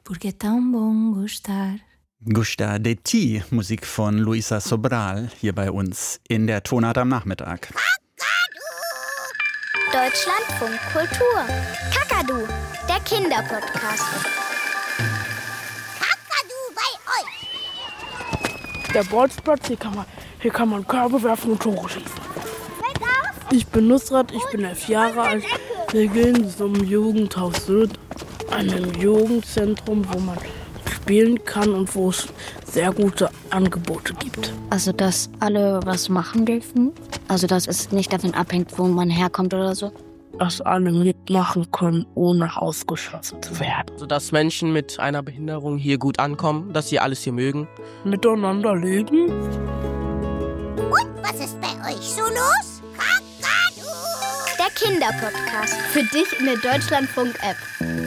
Porque tão bom gostar. Gustar de Ti, Musik von Luisa Sobral, hier bei uns in der Tonart am Nachmittag. Deutschlandfunk Kultur. Kakadu, der Kinderpodcast. Kakadu bei euch. Der Bolzplatz, hier kann man Körbe werfen und Tore schießen. Ich bin Nusrat, ich bin 11 Jahre alt. Wir gehen zum Jugendhaus Sylt, einem Jugendzentrum, wo man spielen kann und wo es sehr gute Angebote gibt. Also, dass alle was machen dürfen. Also, dass es nicht davon abhängt, wo man herkommt oder so. Dass alle mitmachen können, ohne ausgeschlossen zu werden. Also, dass Menschen mit einer Behinderung hier gut ankommen, dass sie alles hier mögen. Miteinander leben. Und was ist bei euch so los? Kakadu! Der Kinderpodcast. Für dich in der Deutschlandfunk-App.